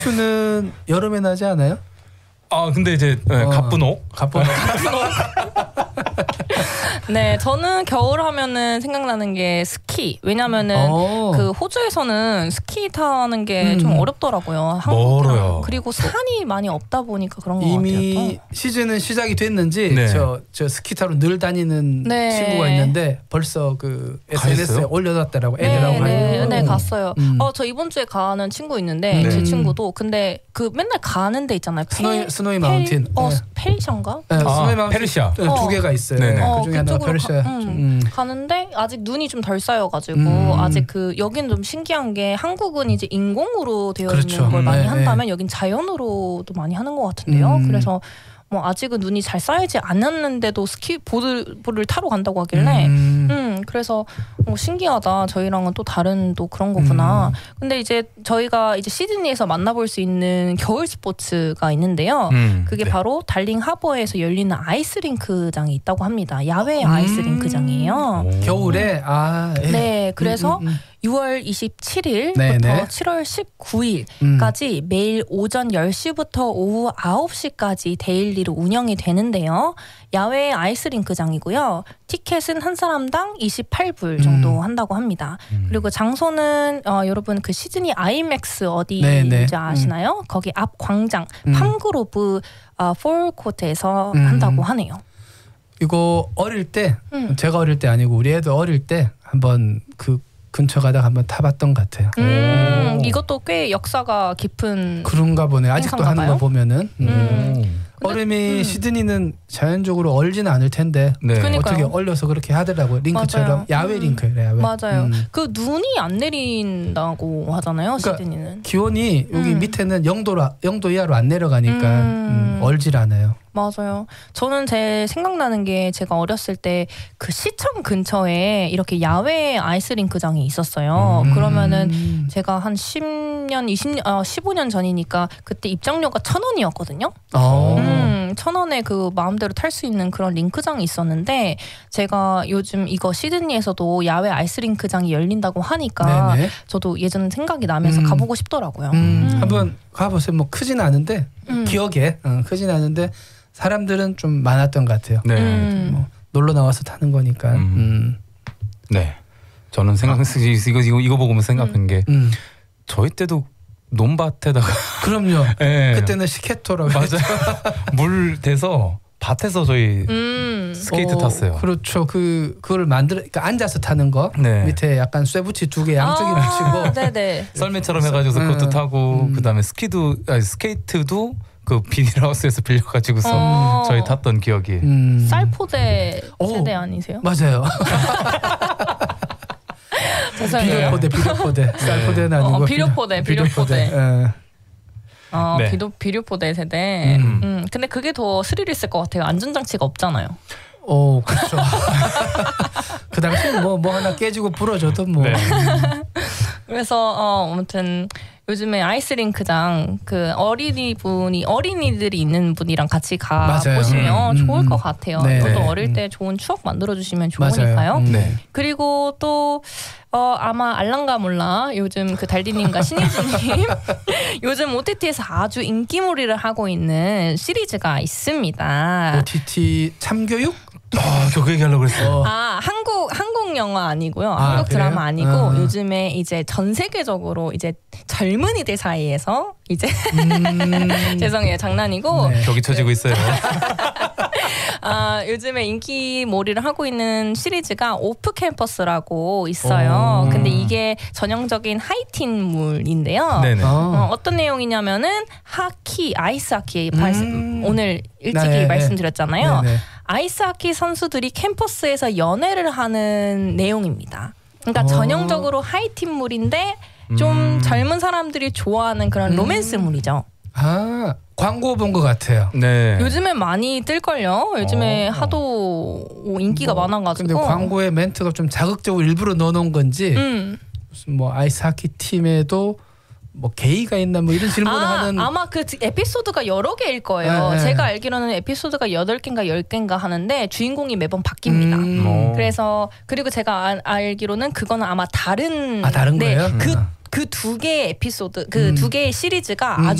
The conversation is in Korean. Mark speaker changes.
Speaker 1: 큐는 여름에 나지 않아요?
Speaker 2: 아 근데 이제 갑분옥.
Speaker 3: 네, 저는 겨울 하면은 생각나는 게 스키. 왜냐면은 그 호주에서는 스키 타는 게 좀 어렵더라고요.
Speaker 2: 멀어요.
Speaker 3: 그리고 산이 많이 없다 보니까 그런 것
Speaker 1: 이미
Speaker 3: 같아요.
Speaker 1: 시즌은 시작이 됐는지
Speaker 2: 네.
Speaker 1: 저 스키 타러 늘 다니는
Speaker 3: 네.
Speaker 1: 친구가 있는데 벌써 그 SNS에 올려놨더라고 애들하고
Speaker 3: 네, 갔어요. 저 이번 주에 가는 친구 있는데 제 친구도 근데 그 맨날 가는 데 있잖아요.
Speaker 1: 스노이 마운틴.
Speaker 3: 페리션가?
Speaker 1: 네, 스노이 마운틴
Speaker 2: 페르시아.
Speaker 1: 두 개가 있어요. 그 중에 하나가 페르시아.
Speaker 3: 가는데 아직 눈이 좀 덜 쌓여가지고 아직 그 여긴 좀 신기한 게 한국은 이제 인공으로 되어
Speaker 1: 그렇죠.
Speaker 3: 있는 걸 많이
Speaker 1: 네,
Speaker 3: 한다면 여긴 자연으로도 많이 하는 것 같은데요. 그래서 뭐 아직은 눈이 잘 쌓이지 않았는데도 스키보드를 타러 간다고 하길래 그래서 신기하다. 저희랑은 또 다른 또 그런 거구나. 근데 이제 저희가 이제 시드니에서 만나볼 수 있는 겨울 스포츠가 있는데요. 그게 바로 달링 하버에서 열리는 아이스링크장이 있다고 합니다. 야외 아이스링크장이에요.
Speaker 1: 겨울에
Speaker 3: 네, 그래서 6월 27일부터
Speaker 1: 네네.
Speaker 3: 7월 19일까지 매일 오전 10시부터 오후 9시까지 데일리로 운영이 되는데요. 야외 아이스링크장이고요. 티켓은 한 사람당 28불 정도 한다고 합니다. 그리고 장소는 여러분 그 시드니 아이맥스 어디인지 아시나요? 거기 앞 광장 팜그로브 폴코트에서 한다고 하네요.
Speaker 1: 이거 어릴 때 제가 어릴 때 아니고 우리 애도 어릴 때 한번 그 근처 가다가 한번 타봤던 것 같아요.
Speaker 3: 이것도 꽤 역사가 깊은
Speaker 1: 그런가 보네. 아직도 하는 거 보면은. 얼음이 시드니는 자연적으로 얼지는 않을 텐데 어떻게 얼려서 그렇게 하더라고요. 링크처럼. 야외 링크예요. 야외.
Speaker 3: 맞아요. 그 눈이 안 내린다고 하잖아요. 그러니까 시드니는.
Speaker 1: 기온이 여기 밑에는 0도 이하로 안 내려가니까 얼질 않아요.
Speaker 3: 맞아요. 저는 제 생각나는 게 제가 어렸을 때 그 시청 근처에 이렇게 야외 아이스링크장이 있었어요. 그러면은 제가 한 10년, 20년, 15년 전이니까 그때 입장료가 1,000원이었거든요. 1,000원에 그 마음대로 탈 수 있는 그런 링크장이 있었는데 제가 요즘 이거 시드니에서도 야외 아이스링크장이 열린다고 하니까 저도 예전 생각이 나면서 가보고 싶더라고요.
Speaker 1: 한번 가보세요. 뭐 크진 않은데 기억에 크진 않은데 사람들은 좀 많았던 것 같아요. 뭐 놀러 나와서 타는 거니까.
Speaker 2: 네, 저는 이거 보고 생각한 게 저희 때도 논밭에다가
Speaker 1: 그럼요. 그때는 시케토라고
Speaker 2: 맞아요. 물 대서 밭에서 저희 스케이트 탔어요.
Speaker 1: 그렇죠. 그거를 그러니까 앉아서 타는 거 밑에 약간 쇠붙이 2개 양쪽에 붙이고
Speaker 2: 썰매처럼 해가지고 그것도 타고 그다음에 스케이트도 그 비닐하우스에서 빌려가지고서 저희 탔던 기억이.
Speaker 3: 쌀포대 세대 아니세요?
Speaker 1: 맞아요. 비료포대. 쌀포대는 아니고
Speaker 3: 비료포대. 비료포대 세대. 근데 그게 더 스릴 있을 것 같아요. 안전장치가 없잖아요.
Speaker 1: 그렇죠. 그 당시 뭐 하나 깨지고 부러져도 뭐.
Speaker 3: 그래서 아무튼 요즘에 아이스링크장 그 어린이들이 있는 분이랑 같이 가보시면 좋을 것 같아요. 저도 어릴 때 좋은 추억 만들어주시면 좋으니까요. 그리고 또 아마 알랑가 몰라 요즘 그 달디님과 신희주님 요즘 OTT에서 아주 인기몰이를 하고 있는 시리즈가 있습니다.
Speaker 1: OTT 참교육?
Speaker 2: 저 그 얘기하려고 그랬어요.
Speaker 3: 한국 영화 아니고요. 한국 드라마 아니고 요즘에 이제 전 세계적으로 이제 젊은이들 사이에서 이제 죄송해요. 장난이고
Speaker 2: 격이 쳐지고 있어요.
Speaker 3: 요즘에 인기몰이를 하고 있는 시리즈가 오프 캠퍼스라고 있어요. 근데 이게 전형적인 하이틴물인데요. 어떤 내용이냐면은 아이스 하키 오늘 일찍이 말씀드렸잖아요. 아이스하키 선수들이 캠퍼스에서 연애를 하는 내용입니다. 그러니까 전형적으로 하이틴물인데 좀 젊은 사람들이 좋아하는 그런 로맨스물이죠.
Speaker 1: 광고 본 것 같아요.
Speaker 3: 요즘에 많이 뜰걸요. 요즘에 하도 인기가 많아가지고.
Speaker 1: 근데 광고에 멘트가 좀 자극적으로 일부러 넣어놓은 건지 무슨 뭐 아이스하키 팀에도 뭐 게이가 있나 뭐 이런 질문을 하는
Speaker 3: 아마 그 에피소드가 여러 개일 거예요. 제가 알기로는 에피소드가 8개인가 10개인가 하는데 주인공이 매번 바뀝니다. 그래서 그리고 제가 알기로는 그거는 아마 다른
Speaker 1: 거예요?
Speaker 3: 그 두 개의 에피소드, 그 두 개의 시리즈가 아주